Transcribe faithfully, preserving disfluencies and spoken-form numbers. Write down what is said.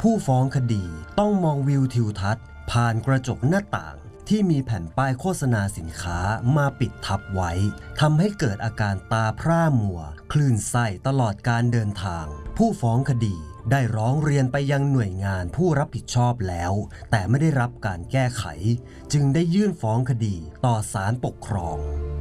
ผู้ฟ้องคดีต้องมองวิวทิวทัศน์ผ่านกระจกหน้าต่างที่มีแผ่นป้ายโฆษณาสินค้ามาปิดทับไว้ทำให้เกิดอาการตาพร่ามัวคลื่นไส้ตลอดการเดินทางผู้ฟ้องคดีได้ร้องเรียนไปยังหน่วยงานผู้รับผิดชอบแล้วแต่ไม่ได้รับการแก้ไขจึงได้ยื่นฟ้องคดีต่อศาลปกครอง